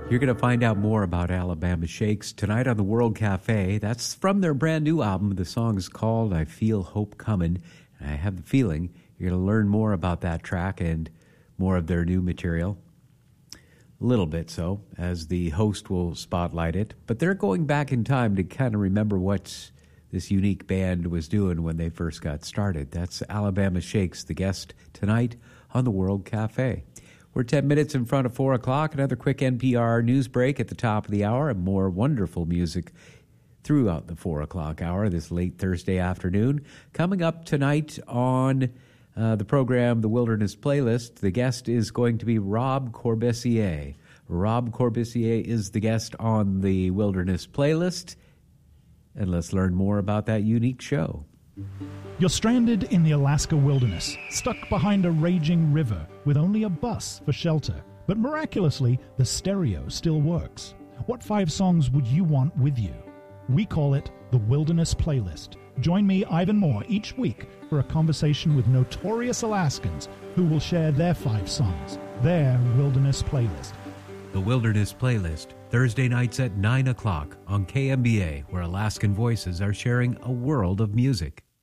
You're going to find out more about Alabama Shakes tonight on the World Cafe. That's from their brand new album. The song is called I Feel Hope Comin'. And I have the feeling you're going to learn more about that track and more of their new material. A little bit so, as the host will spotlight it. But they're going back in time to kind of remember what this unique band was doing when they first got started. That's Alabama Shakes, the guest tonight on the World Cafe. We're 10 minutes in front of 4 o'clock. Another quick NPR news break at the top of the hour and more wonderful music throughout the 4 o'clock hour this late Thursday afternoon. Coming up tonight on the program, The Wilderness Playlist, the guest is going to be Rob Corbusier. Rob Corbusier is the guest on the Wilderness Playlist. And let's learn more about that unique show. You're stranded in the Alaska wilderness, stuck behind a raging river with only a bus for shelter. But miraculously, the stereo still works. What 5 songs would you want with you? We call it the Wilderness Playlist. Join me, Ivan Moore, each week for a conversation with notorious Alaskans who will share their 5 songs, their Wilderness Playlist. The Wilderness Playlist, Thursday nights at 9 o'clock on KMBA, where Alaskan voices are sharing a world of music.